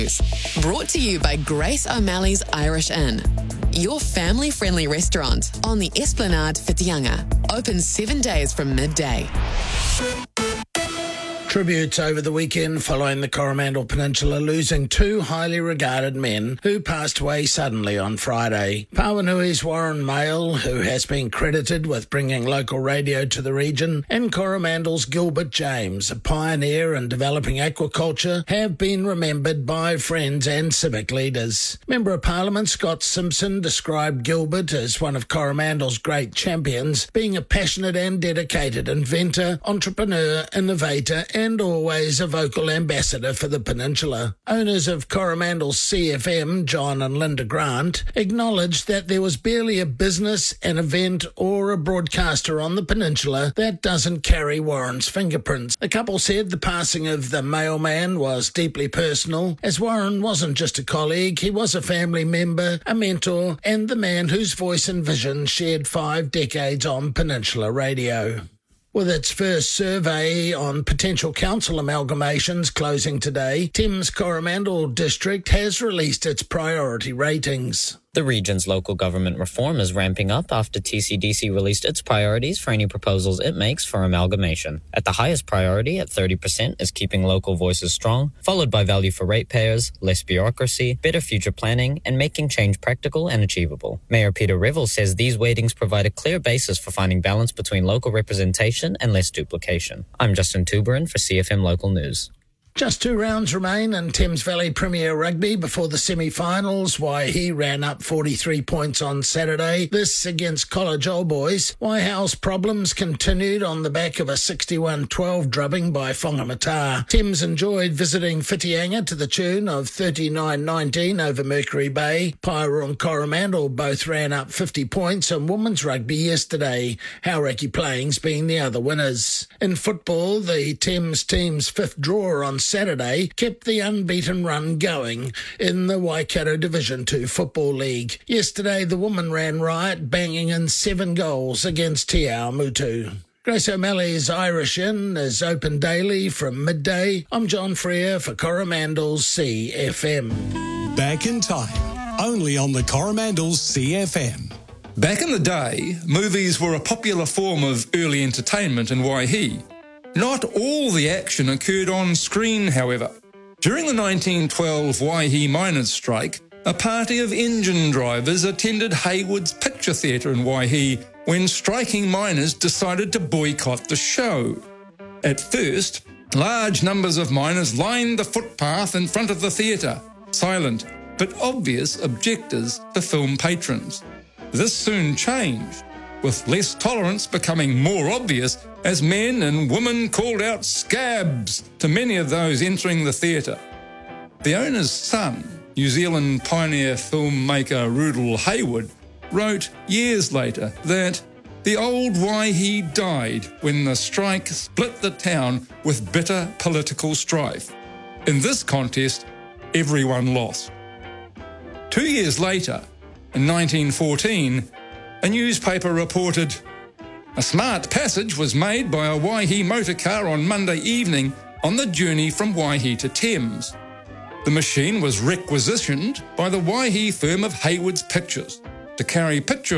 Brought to you by Grace O'Malley's Irish Inn, your family-friendly restaurant on the Esplanade Whitianga. Open 7 days from midday. Tributes over the weekend following the Coromandel Peninsula losing two highly regarded men who passed away suddenly on Friday. Pawanui's Warren Mail, who has been credited with bringing local radio to the region, and Coromandel's Gilbert James, a pioneer in developing aquaculture, have been remembered by friends and civic leaders. Member of Parliament Scott Simpson described Gilbert as one of Coromandel's great champions, being a passionate and dedicated inventor, entrepreneur, innovator, and always a vocal ambassador for the peninsula. Owners of Coromandel's CFM, John and Linda Grant, acknowledged that there was barely a business, an event or a broadcaster on the peninsula that doesn't carry Warren's fingerprints. The couple said the passing of the mailman was deeply personal, as Warren wasn't just a colleague, he was a family member, a mentor, and the man whose voice and vision shared 5 decades on Peninsula radio. With its first survey on potential council amalgamations closing today, Thames Coromandel District has released its priority ratings. The region's local government reform is ramping up after TCDC released its priorities for any proposals it makes for amalgamation. At the highest priority, at 30%, is keeping local voices strong, followed by value for ratepayers, less bureaucracy, better future planning, and making change practical and achievable. Mayor Peter Revel says these weightings provide a clear basis for finding balance between local representation and less duplication. I'm Justin Tuberin for CFM Local News. Just 2 rounds remain in Thames Valley Premier Rugby before the semi-finals. Waihi ran up 43 points on Saturday. This against College Old Boys. Waihao's problems continued on the back of a 61-12 drubbing by Whangamata. Thames enjoyed visiting Whitianga to the tune of 39-19 over Mercury Bay. Paeroa and Coromandel both ran up 50 points in women's rugby yesterday, Hauraki Plains being the other winners. In football, the Thames team's 5th draw on Saturday kept the unbeaten run going in the Waikato Division 2 Football League. Yesterday, the women ran riot, banging in 7 goals against Te Ao Mutu. Grace O'Malley's Irish Inn is open daily from midday. I'm John Freer for Coromandel's CFM. Back in time, only on the Coromandel's CFM. Back in the day, movies were a popular form of early entertainment in Waihi. Not all the action occurred on screen, however. During the 1912 Waihi miners' strike, a party of engine drivers attended Hayward's Picture Theatre in Waihi when striking miners decided to boycott the show. At first, large numbers of miners lined the footpath in front of the theatre, silent but obvious objectors to film patrons. This soon changed, with less tolerance becoming more obvious as men and women called out "scabs" to many of those entering the theatre. The owner's son, New Zealand pioneer filmmaker Rudel Hayward, wrote years later that the old Waihi died when the strike split the town with bitter political strife. In this contest, everyone lost. 2 years later, in 1914, a newspaper reported, "A smart passage was made by a Waihi motorcar on Monday evening on the journey from Waihi to Thames. The machine was requisitioned by the Waihi firm of Hayward's Pictures to carry picture